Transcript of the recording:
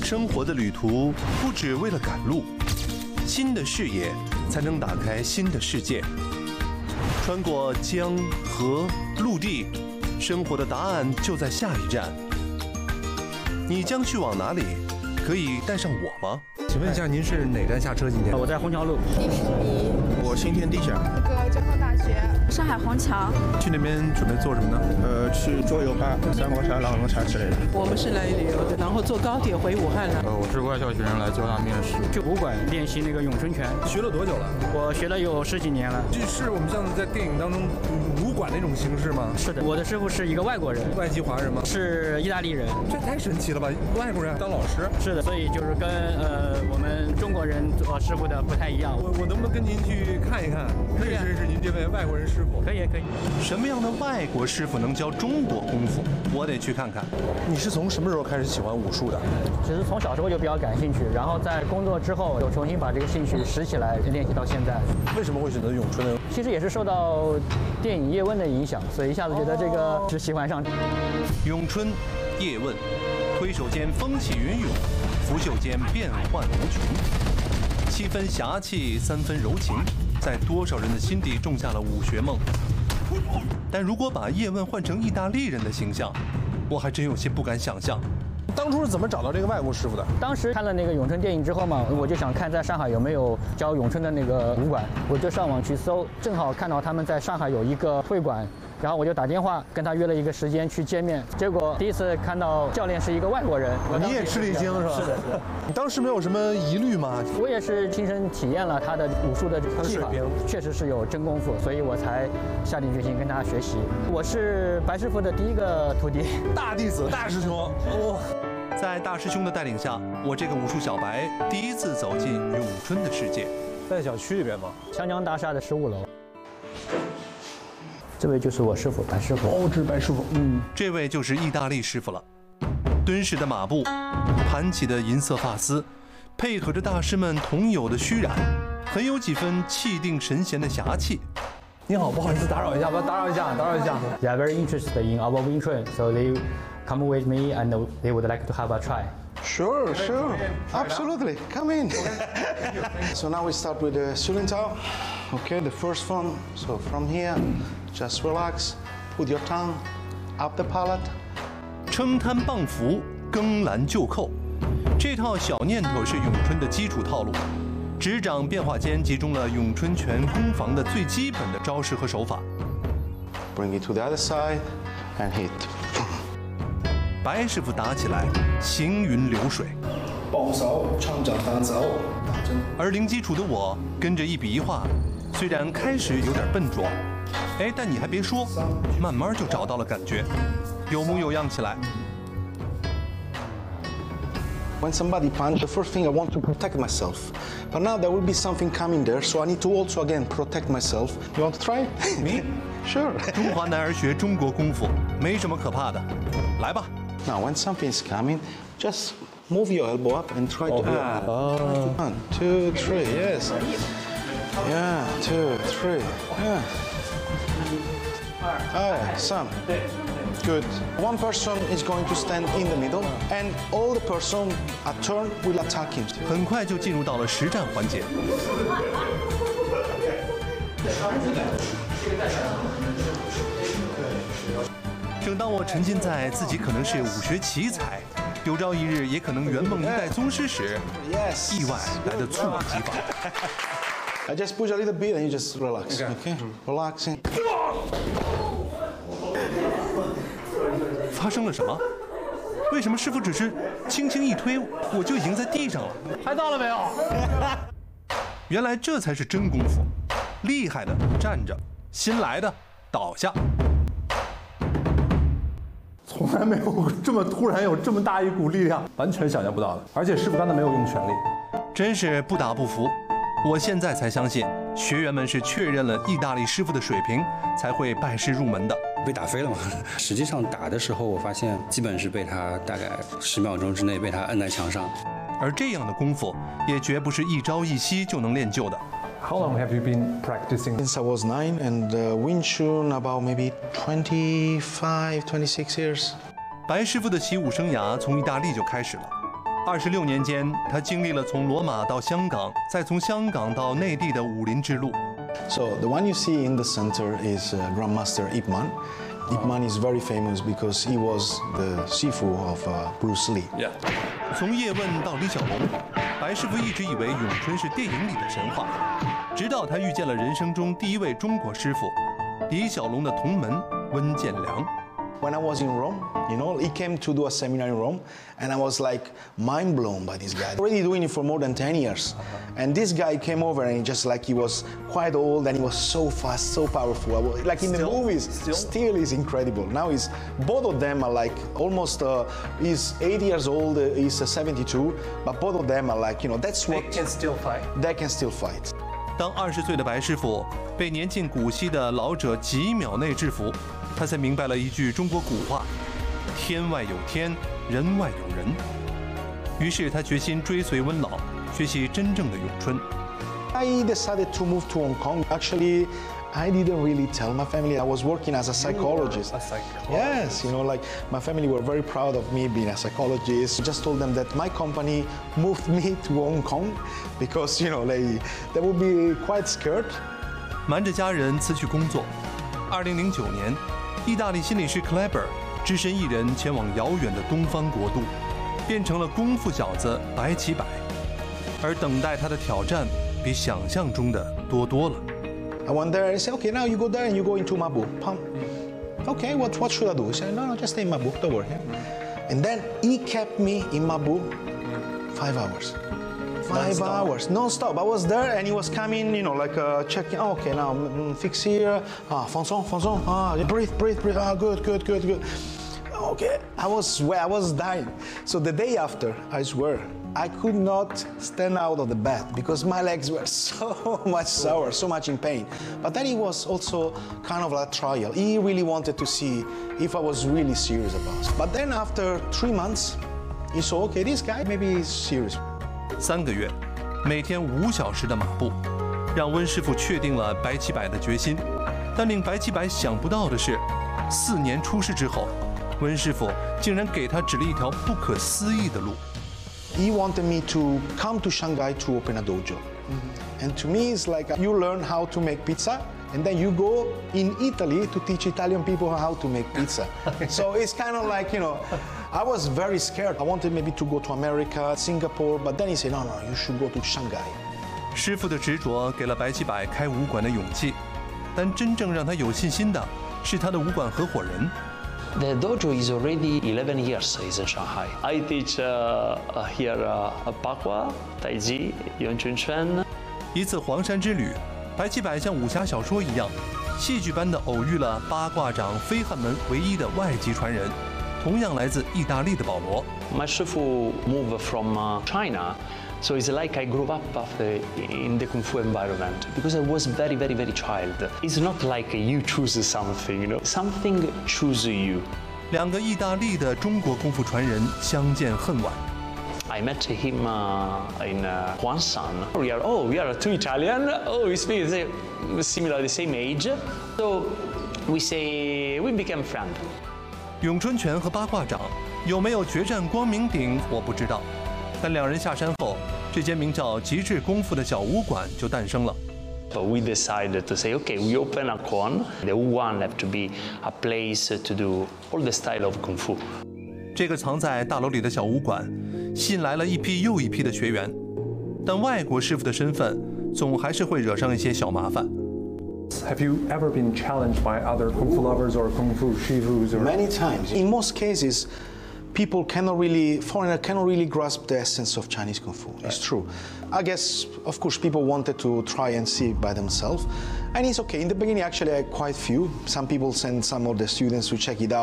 生活的旅途不只为了赶路，新的视野才能打开新的世界。穿过江河陆地，生活的答案就在下一站。你将去往哪里？可以带上我吗？ 请问一下，您是哪站下车？今天我在虹桥路。 第11， 我新天地下。 交通大学， 上海虹桥。 去那边准备做什么呢？ 去坐游吧，三国杀、狼人杀之类的。 我们是来旅游的，然后坐高铁回武汉了。 我是外校学生来交大面试。 去武馆练习那个咏春拳。 学了多久了？ 我学了有10几年了。 这是我们像在电影当中武馆那种形式吗？ 是的，我的师傅是一个外国人。 外籍华人吗？ 是意大利人。 这太神奇了吧！外国人当老师？ 是的，所以就是跟我们中国人做师傅的不太一样。 我能不能跟您去看一看，认识认识您这位外国人师傅？ 可以。 什么样的外国师傅能教中国功夫？我得去看看。 你是从什么时候开始喜欢武术的？ 其实从小时候就比较感兴趣，然后在工作之后又重新把这个兴趣拾起来，练习到现在。 为什么会选择咏春呢？ 其实也是受到电影《叶问》的影响，所以一下子觉得这个是喜欢上。 咏春，叶问，推手间风起云涌，拂袖间变幻无穷，7分侠气，3分柔情，在多少人的心底种下了武学梦。但如果把叶问换成意大利人的形象，我还真有些不敢想象。 当初是怎么找到这个外国师傅的？ 当时看了那个咏春电影之后嘛，我就想看在上海有没有教咏春的那个武馆，我就上网去搜，正好看到他们在上海有一个会馆。然后我就打电话跟他约了一个时间去见面，结果第一次看到教练是一个外国人， 你也吃了一惊是吧？ 是的。 你当时没有什么疑虑吗？ 我也是亲身体验了他的武术的技法，确实是有真功夫，所以我才下定决心跟他学习。我是白师傅的第一个徒弟， 大弟子、大师兄。 在大师兄的带领下，我这个武术小白第一次走进咏春的世界。 在小区里边吗？ 强江大厦的15楼。这位就是我师傅白师傅。 哦，这是白师傅。 这位就是意大利师傅了。敦实的马步，盘起的银色发丝，配合着大师们同有的虚染，很有几分气定神闲的侠气。 你好，不好意思打扰一下，打扰一下。 They are very interested in our Wing Chun, so they come with me and they would like to have a try. Sure, absolutely. Come in. So now we start with the Sulin Tao. Okay, the first one. So from here, just relax. Put your tongue up the palate. 撑摊棒扶，更拦就扣，这套小念头是咏春的基础套路。指掌变化间集中了咏春拳攻防的最基本的招式和手法。 Bring it to the other side and hit. 白师傅打起来行云流水， 帮手撑着单手， 而零基础的我跟着一笔一画，虽然开始有点笨拙，但你还别说，慢慢就找到了感觉，有模有样起来。 When somebody punch, the first thing I want to protect myself. But now there will be something coming there, so I need to also again protect myself. You want to try? Me? Sure. 中华男儿学中国功夫，没什么可怕的，来吧。 Now, when something's coming, just move your elbow up and try to. 1, 2, 3. Yes. Yeah. 2, 3. Yeah. Some. Good. One person is going to stand in the middle, and all the person a turn will attack him. 很快就进入到了实战环节。正当我沉浸在自己可能是武学奇才，有朝一日也可能圆梦一代宗师时，意外来的猝不及防。 I just push a little bit and you just relax. Okay? Relaxing. 发生了什么？为什么师傅只是轻轻一推，我就已经在地上了？ 拍到了没有？ 原来这才是真功夫，厉害的站着，新来的倒下。 从来没有这么突然有这么大一股力量，完全想象不到的。而且师傅刚才没有用全力， 真是不打不服。我现在才相信，学员们是确认了意大利师傅的水平，才会拜师入门的。 被打飞了嘛？实际上打的时候，我发现基本是被他大概10秒钟之内被他摁在墙上。 而这样的功夫也绝不是一朝一夕就能练就的。 How long have you been practicing? Since I was 9, and Wing Chun about maybe 25, 26 years. 白师傅的习武生涯从意大利就开始了。 26年间，他经历了从罗马到香港，再从香港到内地的武林之路。 So the one you see in the center is Grandmaster Ip Man. Ip Man is very famous because he was the Sifu of Bruce Lee. Yeah. 从叶问到李小龙，白师傅一直以为咏春是电影里的神话，直到他遇见了人生中第一位中国师傅，李小龙的同门温建良。 When I was in Rome, he came to do a seminar in Rome, and I was like mind blown by this guy. Already doing it for more than 10 years. And this guy came over and he was quite old and he was so fast, so powerful. Like in the movies, still is incredible. Now both of them are like almost, he's 80 years old, he's 72, but both of them are like, that's what... They can still fight. They can still fight. 当20岁的白师傅被年近古稀的老者几秒内制服，他才明白了一句中国古话：天外有天，人外有人。于是他决心追随温老，学习真正的咏春。 I decided to move to Hong Kong. Actually, I didn't really tell my family. I was working as a psychologist. A psychologist. Yes, like my family were very proud of me being a psychologist. I just told them that my company moved me to Hong Kong because, they would be quite scared. 瞒着家人辞去工作。2009年，意大利心理师 Kleber 只身一人前往遥远的东方国度，变成了功夫小子白起百。而等待他的挑战比想象中的多多了。 I went there and said, okay, now you go there and you go into Mabu. Okay, what should I do? He said, no, just stay in Mabu, don't worry. And then he kept me in Mabu 5 hours. 5 hours, non-stop. I was there and he was coming, checking. Oh, okay, now fix here. Fonson. Breathe. Good. Okay, I was dying. So the day after, I swear, I could not stand out of the bed because my legs were so much sore, so much in pain. But then it was also kind of a trial. He really wanted to see if I was really serious about it. But then after 3 months, he saw, okay, this guy maybe is serious. 3个月，每天5小时的马步，让温师傅确定了白起百的决心。但令白起百想不到的是，4年出师之后，温师傅竟然给他指了一条不可思议的路。 He wanted me to come to Shanghai to open a dojo. And to me, it's like you learn how to make pizza, and then you go in Italy to teach Italian people how to make pizza. So it's kind of like, I was very scared. I wanted maybe to go to America, Singapore, but then he said, no, you should go to Shanghai. 师傅的执着给了白起百开武馆的勇氣，但真正让他有信心的是他的武馆合伙人。 The dojo is already 11 years is in Shanghai. I teach here Bagua, Tai Chi, Yongchun Chuan. 一次黄山之旅，白起百像武侠小说一样，戏剧般的偶遇了八卦掌飞汉门唯一的外籍传人，同样来自意大利的保罗。 My Shifu moved from China. So it's like I grew up in the Kung Fu environment because I was very, very, very child. It's not like you choose something, something choose you. 2个意大利的中国功夫传人相见恨晚。 I met him in Huangshan. We are 2 Italian. We speak similar, the same age. So we became friends. 咏春拳和八卦掌有没有决战光明顶，我不知道。但2人下山后，这间名叫极致功夫的小武馆就诞生了。 But we decided to say, okay, we open a Kwon. The Wuhan have to be a place to do all the style of Kung Fu. 这个藏在大楼里的小武馆，吸引来了一批又一批的学员，但外国师傅的身份总还是会惹上一些小麻烦。 Have you ever been challenged by other Kung Fu lovers or Kung Fu shifus? Many times. In most cases, foreigner cannot really grasp the essence of Chinese Kung Fu. It's true. I guess, of course, people wanted to try and see it by themselves. And it's okay. In the beginning, actually, I had quite few. Some people sent some of the students to check it out.